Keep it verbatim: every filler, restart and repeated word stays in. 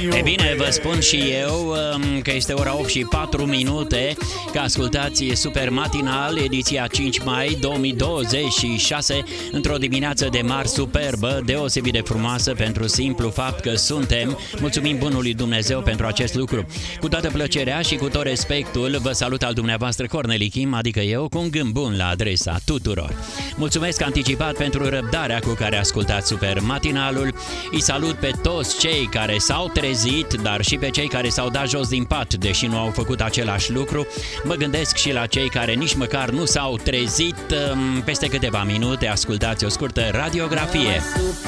E bine, vă spun și eu că este ora opt și patru minute, că ascultați Super Matinal, ediția cinci mai două mii douăzeci și șase, într-o dimineață de mari superbă, deosebit de frumoasă pentru simplu fapt că suntem. Mulțumim bunului Dumnezeu pentru acest lucru. Cu toată plăcerea și cu tot respectul, vă salut al dumneavoastră Corneli Kim, adică eu, cu un gând bun la adresa tuturor. Mulțumesc anticipat pentru răbdarea cu care ascultați Super Matinalul. Îi salut pe toți cei care s-au trezit, dar și pe cei care s-au dat jos din pat, deși nu au făcut același lucru. Mă gândesc și la cei care nici măcar nu s-au trezit. Peste câteva minute ascultați o scurtă radiografie.